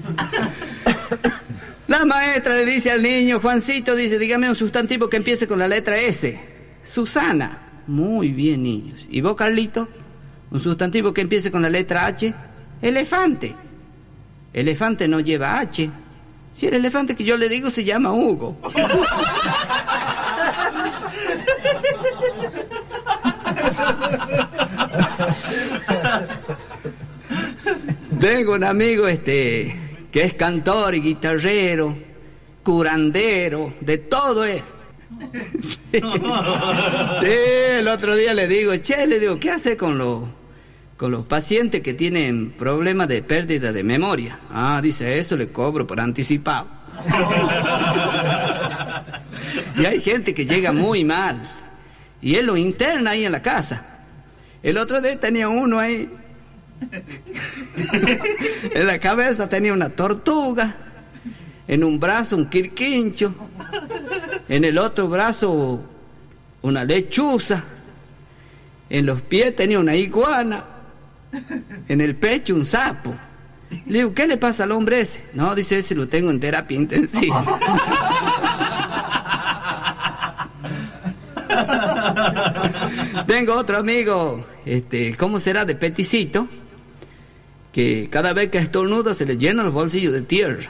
La maestra le dice al niño, Juancito, dice, dígame un sustantivo que empiece con la letra S. Susana. Muy bien, niños. ¿Y vos, Carlito? Un sustantivo que empiece con la letra H. Elefante. Elefante no lleva H. Si el elefante que yo le digo se llama Hugo. Tengo un amigo que es cantor y guitarrero, curandero, de todo eso. Sí, el otro día le digo, ¿qué hace con los pacientes que tienen problemas de pérdida de memoria? Ah, dice, eso le cobro por anticipado. Y hay gente que llega muy mal y él lo interna ahí en la casa. El otro día tenía uno ahí, en la cabeza tenía una tortuga, en un brazo un quirquincho, en el otro brazo una lechuza, en los pies tenía una iguana, en el pecho un sapo. Le digo, ¿qué le pasa al hombre ese? No, dice, ese lo tengo en terapia intensiva. Tengo otro amigo, ¿cómo será? De peticito, que cada vez que estornuda se le llenan los bolsillos de tierra.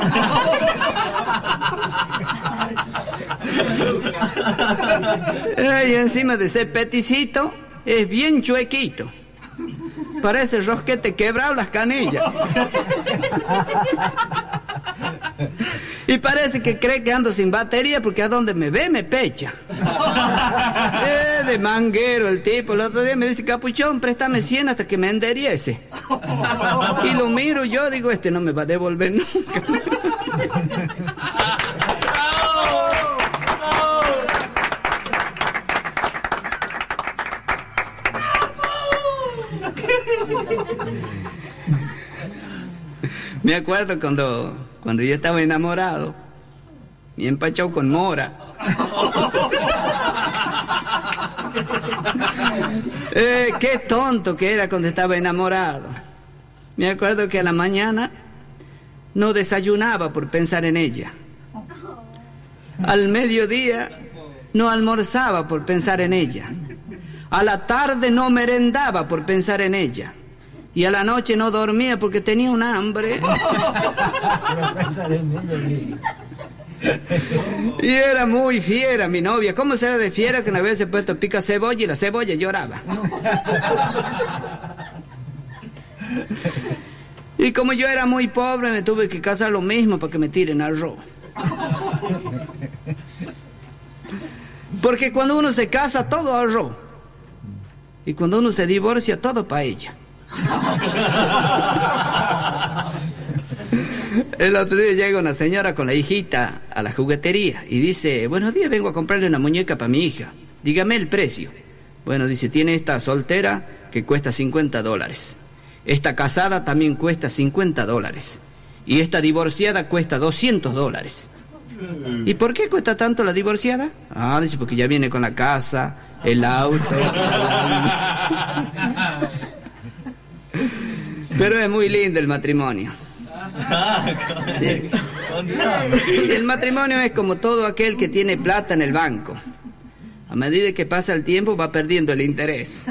Y encima de ser peticito, es bien chuequito. Parece rosquete quebrado las canillas. Y parece que cree que ando sin batería porque a donde me ve me pecha. De manguero el tipo. El otro día me dice, Capuchón, préstame 100 hasta que me enderiece. Y lo miro yo, digo, no me va a devolver nunca. Me acuerdo cuando yo estaba enamorado, me empachó con Mora. Qué tonto que era cuando estaba enamorado. Me acuerdo que a la mañana no desayunaba por pensar en ella. Al mediodía no almorzaba por pensar en ella. A la tarde no merendaba por pensar en ella. Y a la noche no dormía porque tenía un hambre. Y era muy fiera mi novia. ¿Cómo será de fiera que una vez se puesto pica cebolla y la cebolla lloraba? Y como yo era muy pobre, me tuve que casar lo mismo para que me tiren arroz. Porque cuando uno se casa, todo arroz. Y cuando uno se divorcia, todo paella. El otro día llega una señora con la hijita a la juguetería y dice, buenos días, vengo a comprarle una muñeca para mi hija. Dígame el precio. Bueno, dice, tiene esta soltera que cuesta $50. Esta casada también cuesta $50. Y esta divorciada cuesta $200. ¿Y por qué cuesta tanto la divorciada? Ah, dice, porque ya viene con la casa, el auto. Pero es muy lindo el matrimonio. Sí. El matrimonio es como todo aquel que tiene plata en el banco. A medida que pasa el tiempo va perdiendo el interés.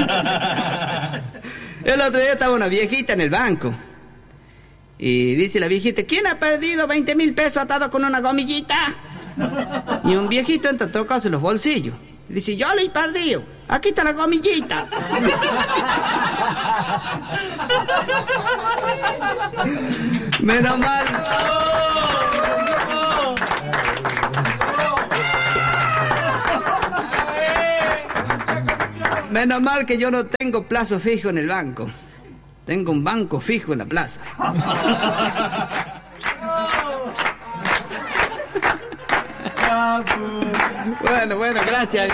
El otro día estaba una viejita en el banco y dice la viejita, ¿quién ha perdido 20,000 pesos atado con una gomillita? Y un viejito entra a tocarse los bolsillos. Dice, yo lo he perdido. Aquí está la gomillita. Menos mal. Menos mal que yo no tengo plazo fijo en el banco. Tengo un banco fijo en la plaza. Bueno, gracias.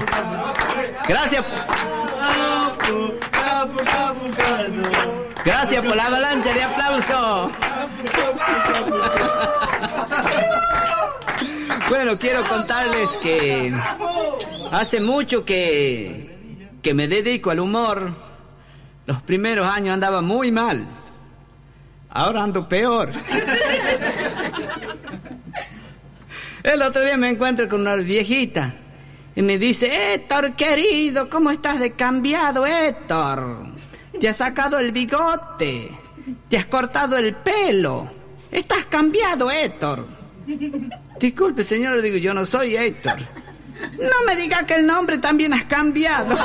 Gracias por la avalancha de aplauso. Bueno, quiero contarles que hace mucho que me dedico al humor. Los primeros años andaba muy mal. ahora ando peor. El otro día me encuentro con una viejita y me dice, Héctor, querido, ¿cómo estás de cambiado, Héctor? Te has sacado el bigote, te has cortado el pelo, estás cambiado, Héctor. Disculpe, señor, le digo, yo no soy Héctor. No me diga que el nombre también has cambiado.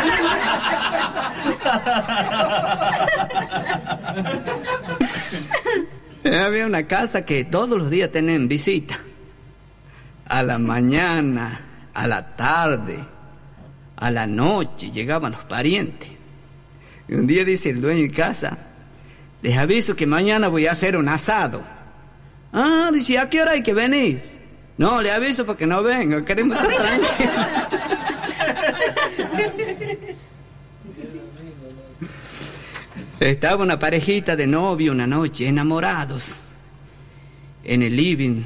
Había una casa que todos los días tenían visita. A la mañana, a la tarde, a la noche llegaban los parientes. Y un día dice el dueño de casa, les aviso que mañana voy a hacer un asado. Ah, dice, ¿a qué hora hay que venir? No, le aviso para que no venga, queremos estar tranquilos. Estaba una parejita de novio una noche, enamorados, en el living,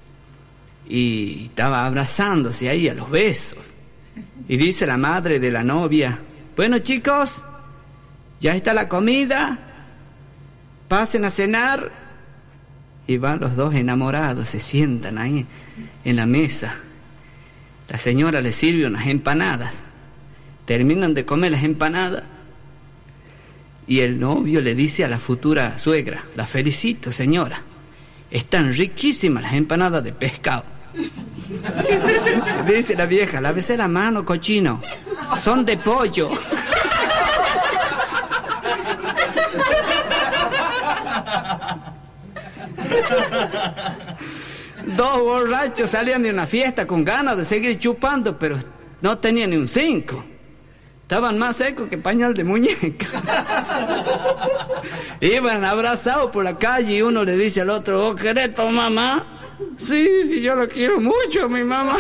y estaba abrazándose ahí a los besos. Y dice la madre de la novia, bueno, chicos, ya está la comida, pasen a cenar. Y van los dos enamorados, se sientan ahí en la mesa. La señora les sirve unas empanadas. Terminan de comer las empanadas y el novio le dice a la futura suegra, la felicito, señora, están riquísimas las empanadas de pescado. Dice la vieja, lávese la mano, cochino, son de pollo. Dos borrachos salían de una fiesta con ganas de seguir chupando, pero no tenían ni un 5. Estaban más secos que pañal de muñeca. Iban abrazados por la calle y uno le dice al otro, ¿vos querés tu mamá? Sí, yo lo quiero mucho a mi mamá.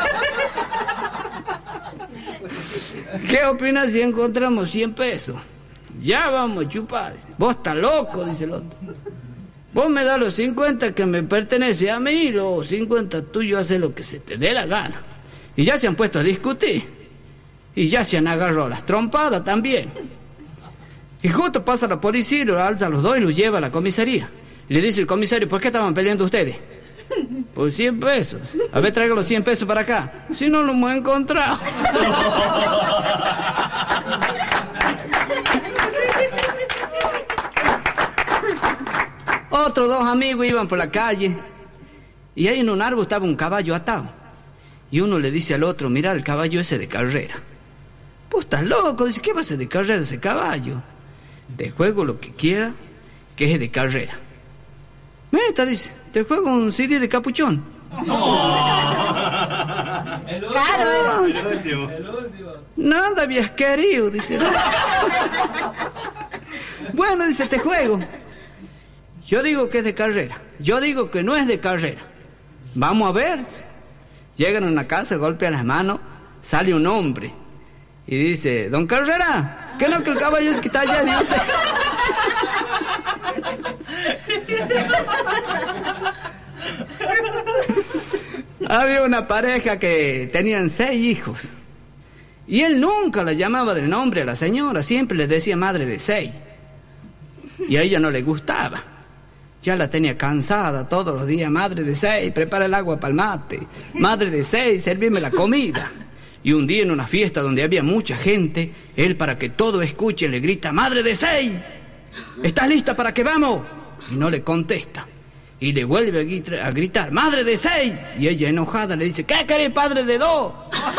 ¿Qué opinas si encontramos 100 pesos? Ya vamos a chupar. Vos estás loco, dice el otro. Vos me das los 50 que me pertenece a mí y los 50 tuyos, haces lo que se te dé la gana. Y ya se han puesto a discutir. Y ya se han agarrado las trompadas también. Y justo pasa la policía y los alza a los dos y los lleva a la comisaría. Y le dice el comisario, ¿por qué estaban peleando ustedes? Por 100 pesos. A ver, traigan los 100 pesos para acá. Si no, lo hemos encontrado. Otros dos amigos iban por la calle y ahí en un árbol estaba un caballo atado. Y uno le dice al otro, mira el caballo ese de carrera. Pues estás loco, dice, ¿qué va a ser de carrera ese caballo? Te juego lo que quiera, que es de carrera. Meta, dice, te juego un CD de Capuchón. Claro, Nada habías querido, dice. Bueno, dice, te juego. Yo digo que es de carrera. Yo digo que no es de carrera. Vamos a ver. Llegan a una casa, golpean las manos, sale un hombre y dice, don Carrera, ¿qué es lo que el caballo es que está allá de usted? Había una pareja que tenían 6 hijos y él nunca la llamaba de nombre a la señora, siempre le decía madre de 6 y a ella no le gustaba. Ya la tenía cansada todos los días. Madre de 6, prepara el agua para el mate. Madre de 6, servirme la comida. Y un día en una fiesta donde había mucha gente, él, para que todo escuche, le grita, madre de 6, ¿estás lista para que vamos? Y no le contesta. Y le vuelve a gritar, madre de 6. Y ella enojada le dice, ¿qué querés, padre de 2?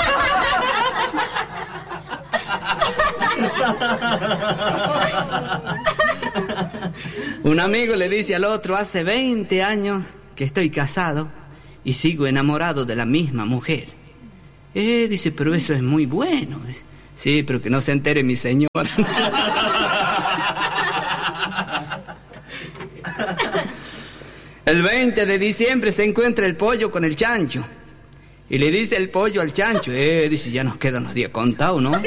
Un amigo le dice al otro, hace 20 años que estoy casado y sigo enamorado de la misma mujer. Dice, pero eso es muy bueno. Dice, sí, pero que no se entere mi señora. El 20 de diciembre se encuentra el pollo con el chancho. Y le dice el pollo al chancho, dice, ya nos quedan los días contados, ¿no?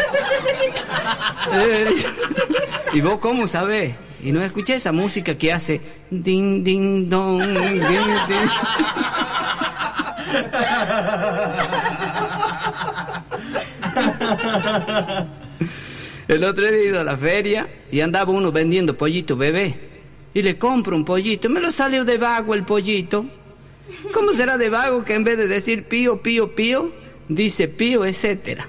¿Y vos cómo sabés? Y no escuché esa música que hace ding, ding, dong, ding, ding. El otro día he ido a la feria y andaba uno vendiendo pollitos bebé. y le compro un pollito. Me lo salió de vago el pollito. ¿Cómo será de vago que en vez de decir pío, pío, pío, dice pío, etcétera?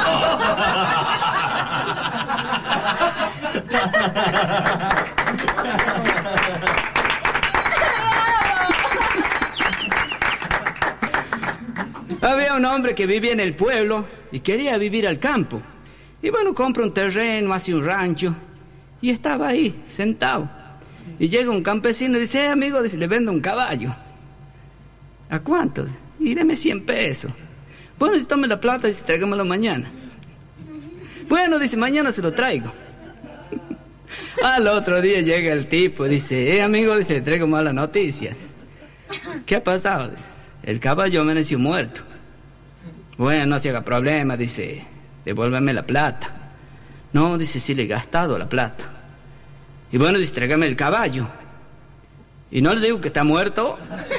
Había un hombre que vivía en el pueblo y quería vivir al campo. Y bueno, compra un terreno, hace un rancho y estaba ahí, sentado. Y llega un campesino y dice, amigo, dice, le vendo un caballo. ¿A cuánto? Y deme 100 pesos. Bueno, si tome la plata, dice, tráigamelo mañana. Bueno, dice, mañana se lo traigo. Al otro día llega el tipo y dice, amigo, dice, le traigo malas noticias. ¿Qué ha pasado? Dice, el caballo amaneció muerto. Bueno, no se haga problema, dice, devuélveme la plata. No, dice, sí le he gastado la plata. Y bueno, dice, tráigame el caballo. Y no le digo que está muerto.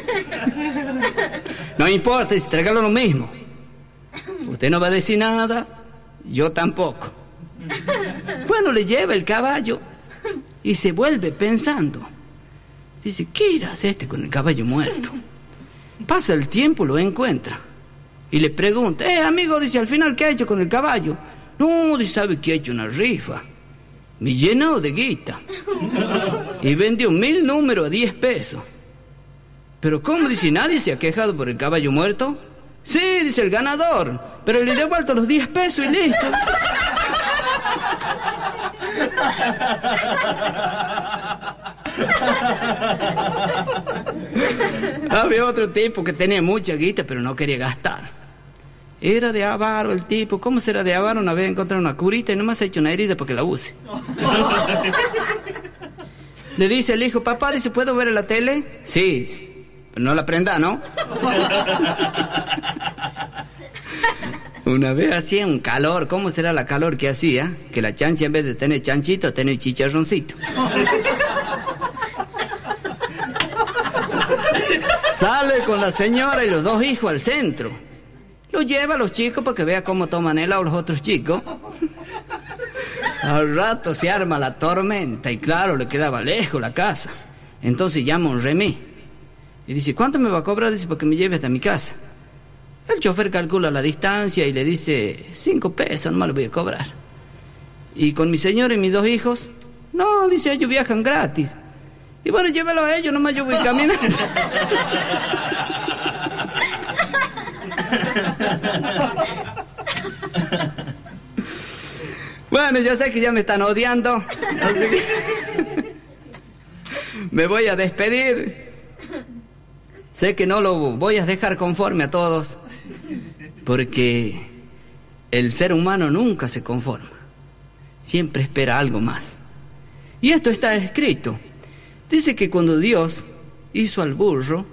No importa, dice, tráigalo lo mismo. Usted no va a decir nada, yo tampoco. Bueno, le lleva el caballo y se vuelve pensando. Dice, ¿qué irá a hacer este con el caballo muerto? Pasa el tiempo, lo encuentra y le pregunta, amigo, dice, al final, ¿qué ha hecho con el caballo? No, dice, ¿sabe que ha hecho una rifa? Me llenó de guita y vendió 1000 números a 10 pesos. Pero ¿cómo? Dice, ¿nadie se ha quejado por el caballo muerto? Sí, dice, el ganador, pero le he devuelto los 10 pesos y listo. Había otro tipo que tenía mucha guita pero no quería gastar. Era de avaro el tipo. ¿Cómo será de avaro? Una vez encontrado una curita y nomás ha hecho una herida para que la use. Le dice el hijo, papá, dice, ¿puedo ver en la tele? Sí, dice, pero no la prenda, ¿no? Una vez hacía un calor. ¿Cómo será la calor que hacía? Que la chancha en vez de tener chanchito, tenía chicharroncito. Sale con la señora y los 2 hijos al centro. Lo lleva a los chicos para que vea cómo toman helado los otros chicos. Al rato se arma la tormenta y claro, le quedaba lejos la casa. Entonces llama un remé y dice, ¿cuánto me va a cobrar? Dice, para que me lleve hasta mi casa. El chofer calcula la distancia y le dice, 5 pesos nomás le voy a cobrar. Y con mi señora y mis 2 hijos, no, dice, ellos viajan gratis. Y bueno, llévelo a ellos, nomás yo voy caminando. Bueno, yo sé que ya me están odiando, así que me voy a despedir. Sé que no lo voy a dejar conforme a todos, porque el ser humano nunca se conforma, siempre espera algo más. Y esto está escrito. Dice que cuando Dios hizo al burro,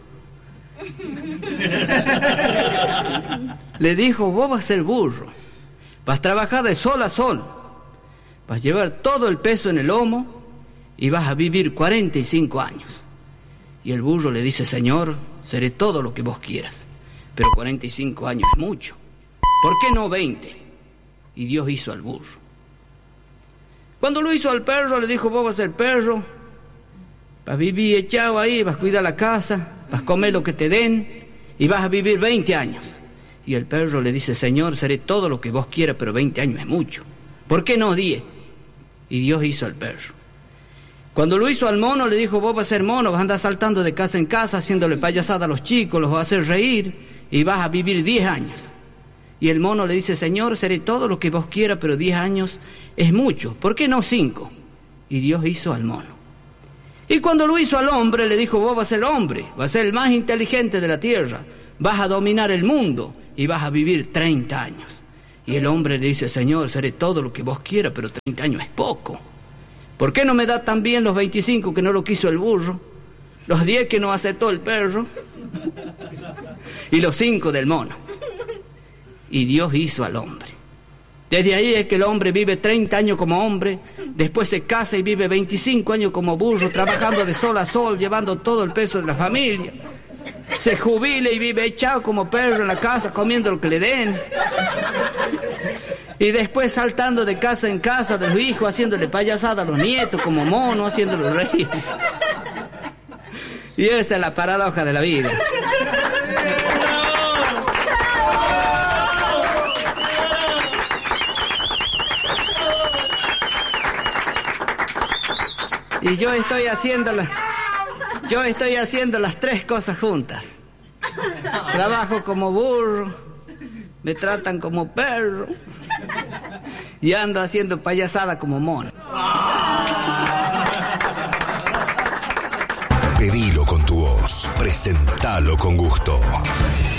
le dijo, vos vas a ser burro, vas a trabajar de sol a sol, vas a llevar todo el peso en el lomo y vas a vivir 45 años. Y el burro le dice, Señor, seré todo lo que vos quieras, pero 45 años es mucho. ¿Por qué no 20? Y Dios hizo al burro. Cuando lo hizo al perro, le dijo, vos vas a ser perro, vas a vivir echado ahí, vas a cuidar la casa, vas a comer lo que te den y vas a vivir 20 años. Y el perro le dice, Señor, seré todo lo que vos quieras, pero 20 años es mucho. ¿Por qué no 10? Y Dios hizo al perro. Cuando lo hizo al mono, le dijo, vos vas a ser mono, vas a andar saltando de casa en casa, haciéndole payasada a los chicos, los vas a hacer reír y vas a vivir 10 años. Y el mono le dice, Señor, seré todo lo que vos quieras, pero 10 años es mucho. ¿Por qué no 5? Y Dios hizo al mono. Y cuando lo hizo al hombre, le dijo, vos vas a ser hombre, vas a ser el más inteligente de la tierra, vas a dominar el mundo y vas a vivir 30 años. Y el hombre le dice, Señor, seré todo lo que vos quieras, pero 30 años es poco. ¿Por qué no me da también los 25 que no lo quiso el burro, los 10 que no aceptó el perro y los 5 del mono? Y Dios hizo al hombre. Desde ahí es que el hombre vive 30 años como hombre, después se casa y vive 25 años como burro, trabajando de sol a sol, llevando todo el peso de la familia. Se jubila y vive echado como perro en la casa, comiendo lo que le den. Y después saltando de casa en casa de los hijos, haciéndole payasada a los nietos como monos, haciéndolos reír. Y esa es la paradoja de la vida. Y yo estoy haciendo las tres cosas juntas. Trabajo como burro, me tratan como perro y ando haciendo payasada como mono. Pedilo con tu voz, presentalo con gusto.